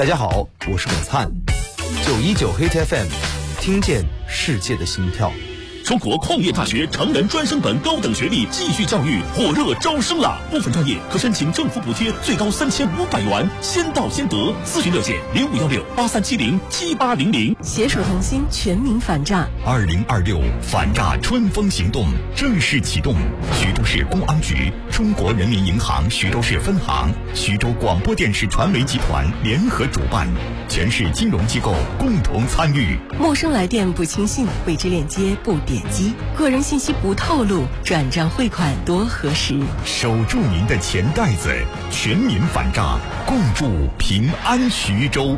大家好，我是董灿，919 Hit FM， 听见世界的心跳。 中国矿业大学成人专升本高等学历继续教育火热招生了，部分专业可申请政府补贴，最高3500元，先到先得。咨询热线051683707800。 携手同心，全民反诈。 2026反诈春风行动正式启动，徐州市公安局、中国人民银行徐州市分行、徐州广播电视传媒集团联合主办，全市金融机构共同参与。 陌生来电不轻信，未知链接不点击，个人信息不透露，转账汇款多核实。 守住您的钱袋子，全民反诈，共筑平安徐州。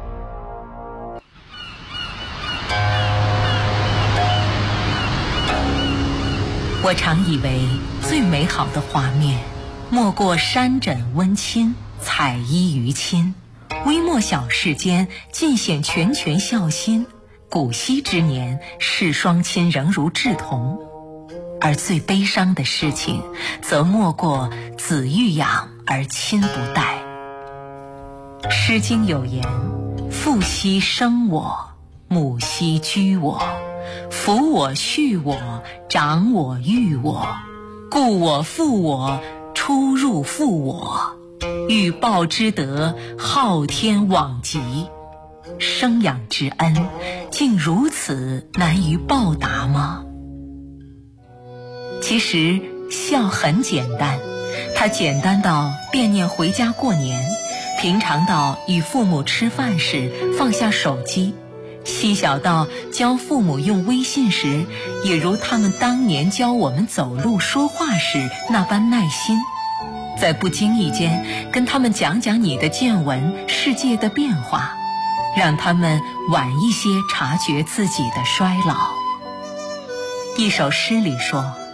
我常以为最美好的画面，莫过山枕温馨，彩衣娱亲。微末小世间，尽显拳拳孝心。古稀之年，世双亲仍如稚童。而最悲伤的事情，则莫过子欲养而亲不待。诗经有言：父兮生我，母兮居我，抚我恤我，长我育我，故我负我，出入负我，欲报之德，昊天罔极。生养之恩，竟如此难于报答吗？其实孝很简单，它简单到惦念回家过年，平常到与父母吃饭时放下手机，细小到教父母用微信时，也如他们当年教我们走路说话时那般耐心，在不经意间跟他们讲讲你的见闻，世界的变化，让他们晚一些察觉自己的衰老。一首诗里说，